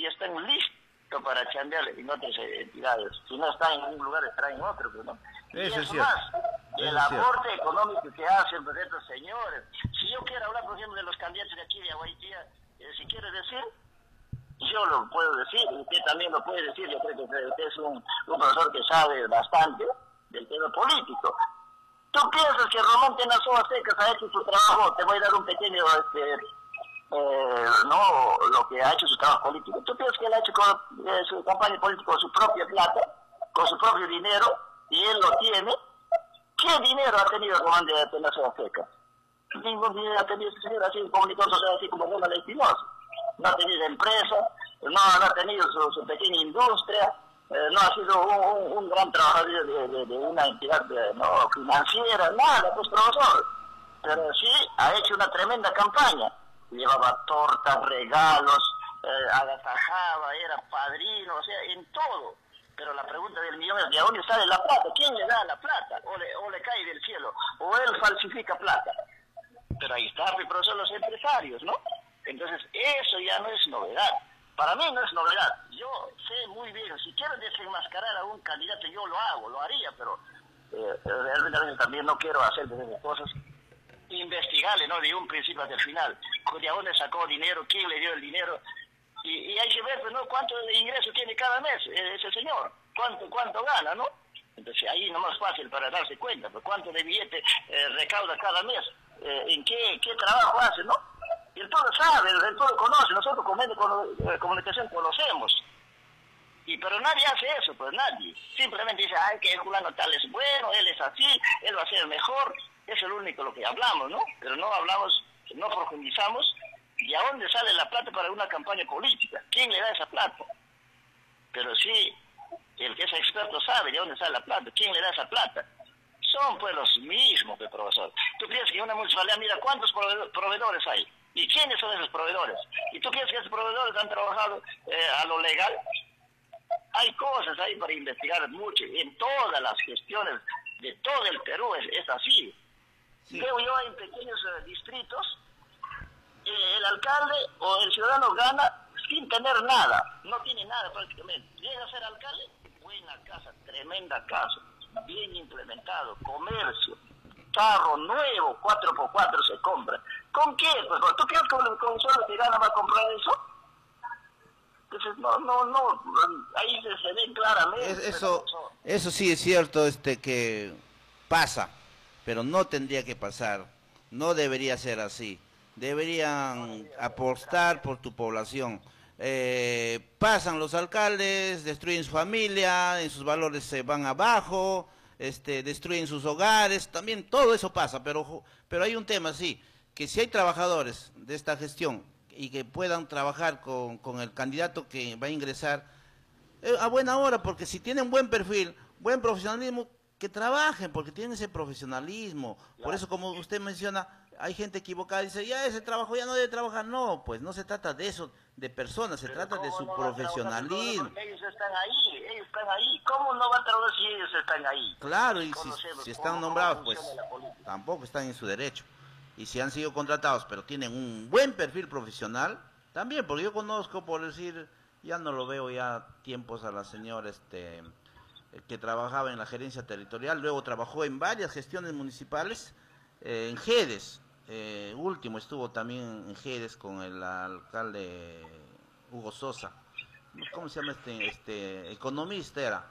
y están listos para chambear en otras entidades. Si no están en un lugar, estarán en otro, pues, ¿no? Eso y es cierto. más, Eso el es cierto. aporte económico que hacen pues, estos señores. Si yo quiero hablar, por ejemplo, de los candidatos de aquí de Aguaitía, si quiere decir, yo lo puedo decir, usted también lo puede decir, yo creo que usted es un profesor que sabe bastante del tema político. ¿Tú piensas que Ramón Tenazoa Secas ha hecho su trabajo? Te voy a dar un pequeño, no, lo que ha hecho su trabajo político. ¿Tú piensas que él ha hecho su campaña política con su propia plata, con su propio dinero, y él lo tiene? ¿Qué dinero ha tenido Ramón de Tenazoa Secas? Ningún dinero ha tenido ese señor así, un comunicador social así como Ronald Espinosa. No ha tenido empresa, no ha tenido su pequeña industria, no ha sido un gran trabajador de una entidad no financiera, nada, pues profesor. Pero sí ha hecho una tremenda campaña. Llevaba tortas, regalos, agasajaba, era padrino, o sea, en todo. Pero la pregunta del millón es, ¿de dónde sale la plata? ¿Quién le da la plata? ¿O le cae del cielo? ¿O él falsifica plata? Pero ahí está, pero son los empresarios, ¿no? Entonces, eso ya no es novedad. Para mí no es novedad. Yo sé muy bien, si quiero desenmascarar a un candidato, yo lo hago, lo haría, pero realmente a veces también no quiero hacer de esas cosas. Investigarle, ¿no? De un principio hasta el final. ¿De dónde sacó dinero? ¿Quién le dio el dinero? Y hay que ver, pues, ¿no? ¿Cuánto de ingreso tiene cada mes ese señor? ¿Cuánto gana, no? Entonces, ahí no es fácil para darse cuenta, pues, cuánto de billete recauda cada mes, en qué trabajo hace, ¿no? Y él todo sabe, él todo conoce, nosotros con medios de comunicación conocemos. Pero nadie hace eso, pues nadie. Simplemente dice, ay, que el fulano tal es bueno, él es así, él va a ser mejor. Eso es lo único lo que hablamos, ¿no? Pero no hablamos, no profundizamos. ¿Y a dónde sale la plata para una campaña política? ¿Quién le da esa plata? Pero sí, el que es experto sabe de dónde sale la plata. ¿Quién le da esa plata? Son pues los mismos, pues, profesor. ¿Tú piensas que en una municipalidad, mira cuántos proveedores hay? ¿Y quiénes son esos proveedores? ¿Y tú piensas que esos proveedores han trabajado a lo legal? Hay cosas ahí para investigar mucho. En todas las gestiones de todo el Perú es así. Sí. Veo yo en pequeños distritos, el alcalde o el ciudadano gana sin tener nada. No tiene nada prácticamente. Llega a ser alcalde, buena casa, tremenda casa, bien implementado, comercio, carro nuevo, 4x4 se compra. ¿Con qué? Pues, ¿tú crees que con solo que gana va a comprar eso? Entonces, no, ahí se ve claramente. Eso sí es cierto, que pasa, pero no tendría que pasar, no debería ser así. Deberían apostar por tu población. Pasan los alcaldes, destruyen su familia, en sus valores se van abajo, destruyen sus hogares, también todo eso pasa, pero hay un tema, sí, que si hay trabajadores de esta gestión y que puedan trabajar con el candidato que va a ingresar a buena hora, porque si tienen buen perfil, buen profesionalismo, que trabajen, porque tienen ese profesionalismo. Claro. Por eso, como usted menciona, hay gente equivocada y dice, ya ese trabajo ya no debe trabajar. No, pues no se trata de eso, de personas, se trata de su profesionalismo. Ellos están ahí. ¿Cómo no van a trabajar si ellos están ahí? Claro, y si están nombrados, pues tampoco están en su derecho. Y si han sido contratados, pero tienen un buen perfil profesional, también, porque yo conozco, por decir, ya no lo veo ya tiempos a la señora que trabajaba en la gerencia territorial, luego trabajó en varias gestiones municipales, en Jedes, último estuvo también en Jedes con el alcalde Hugo Sosa, ¿cómo se llama economista era?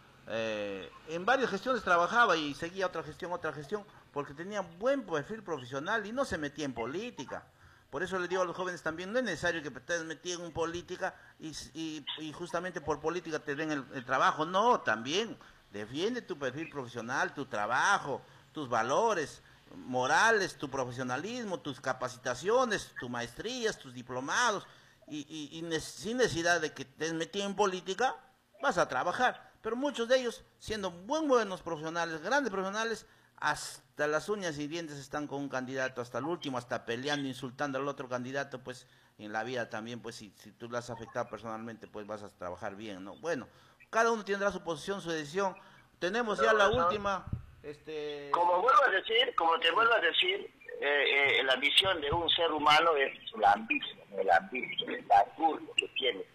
En varias gestiones trabajaba y seguía otra gestión, porque tenía buen perfil profesional y no se metía en política. Por eso le digo a los jóvenes también, no es necesario que te metas en política y justamente por política te den el trabajo. No, también defiende tu perfil profesional, tu trabajo, tus valores morales, tu profesionalismo, tus capacitaciones, tus maestrías, tus diplomados. Sin necesidad de que te metas en política, vas a trabajar. Pero muchos de ellos, siendo buenos profesionales, grandes profesionales, hasta las uñas y dientes están con un candidato, hasta el último, hasta peleando, insultando al otro candidato, pues en la vida también, pues si tú lo has afectado personalmente, pues vas a trabajar bien, ¿no? Bueno, cada uno tendrá su posición, su decisión. Tenemos ya la última. Como te vuelvo a decir, la visión de un ser humano es la ambición, el orgullo que tiene.